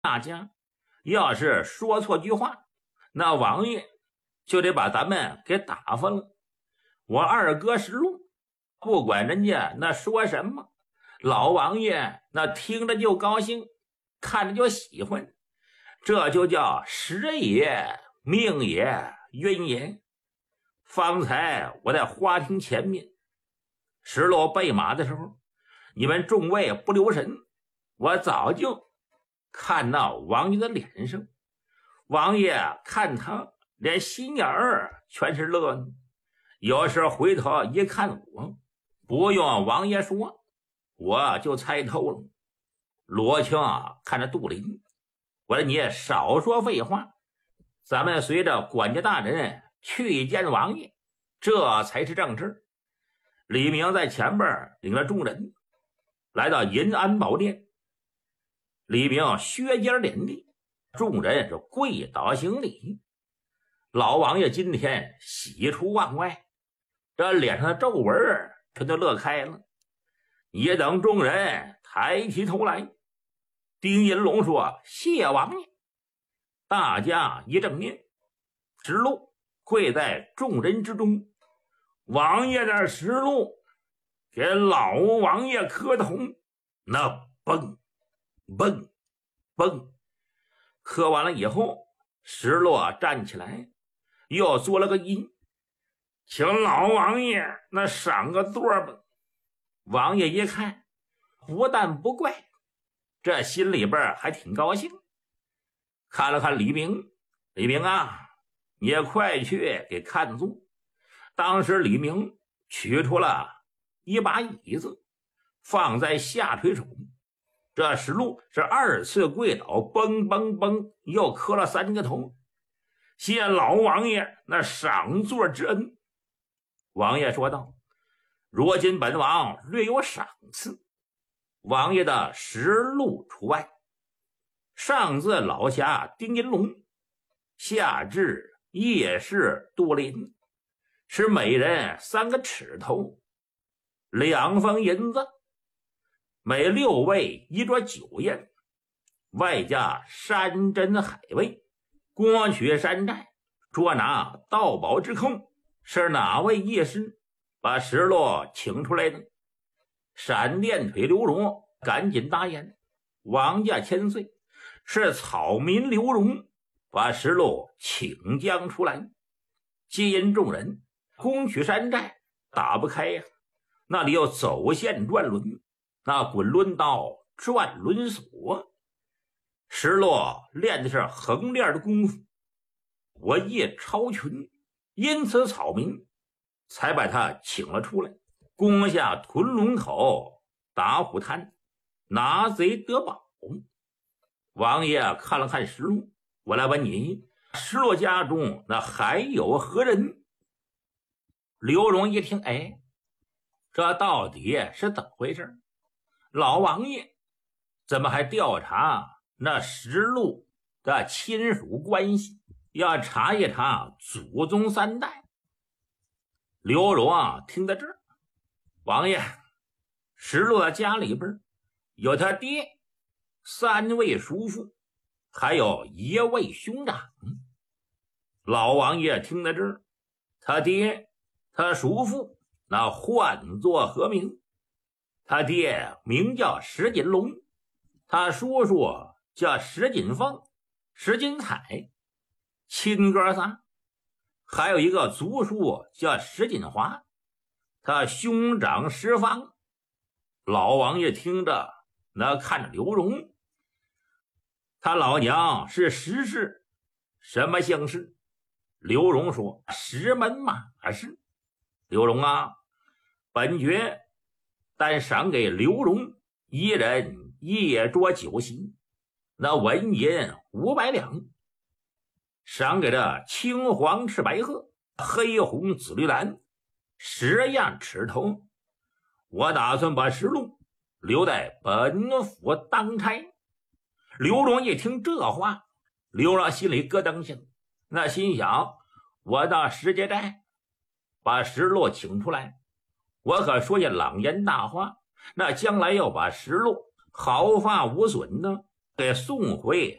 大家要是说错句话，那王爷就得把咱们给打发了。我二哥石路，不管人家那说什么，老王爷那听着就高兴，看着就喜欢，这就叫时也命也运也。方才我在花厅前面石路备马的时候，你们众位不留神，我早就看到王爷的脸上，王爷看他连心眼儿全是乐呢。有时回头一看我，不用王爷说，我就猜透了。罗青看着杜林，我说你少说废话，咱们随着管家大人去见王爷，这才是正事。李明在前边领了众人来到银安宝殿，李明削尖连地，众人是跪倒行礼。老王爷今天喜出望外，这脸上的皱纹全都乐开了。也等众人抬起头来，丁银龙说：“谢王爷。”大家一正面，石路跪在众人之中。王爷的石路给老王爷磕头，那蹦蹦蹦，磕完了以后，石路站起来，又做了个揖，请老王爷那赏个座吧。王爷一看，不但不怪，这心里边还挺高兴。看了看李明，李明啊，你也快去给看座。当时李明取出了一把椅子，放在下垂处。这石路是二次跪倒，蹦蹦蹦，又磕了3个头，谢老王爷那赏座之恩。王爷说道：“如今本王略有赏赐，王爷的石路除外。上自老侠丁银龙，下至叶氏杜林，是每人3个尺头，2封银子，每6位一桌酒宴，外加山珍海味，郭取山寨，捉拿盗宝之寇。是哪位义士把石路请出来的？”闪电腿刘荣赶紧答言：“王家千岁，是草民刘荣把石路请将出来。皆因众人攻取山寨打不开呀，那里有走线转轮，那滚轮刀转轮锁，石路练的是横练的功夫，我业超群，因此草民才把他请了出来，攻下屯龙口打虎滩，拿贼得宝。”王爷看了看石路，我来问你，石路家中那还有何人？刘荣一听，哎，这到底是怎么回事？老王爷怎么还调查那石路的亲属关系，要查一查祖宗3代？刘荣听到这儿，王爷，石路的家里边有他爹3位叔父，还有1位兄长。老王爷听到这儿，他爹他叔父那唤作何名？他爹名叫石锦龙，他叔叔叫石锦凤、石锦彩，亲哥仨。还有一个族叔叫石锦华，他兄长石方。老王爷听着，那看着刘荣，他老娘是石氏，什么姓氏？刘荣说：“石门马氏。”刘荣啊，本爵但赏给刘荣1人1桌酒席，那纹银500两，赏给这青黄赤白鹤、黑红紫绿蓝10样尺头。我打算把石路留在本府当差。刘荣一听这话，刘荣心里咯噔一下，那心想：我到石家寨把石路请出来，我可说些朗言大话，那将来要把石路毫发无损的给送回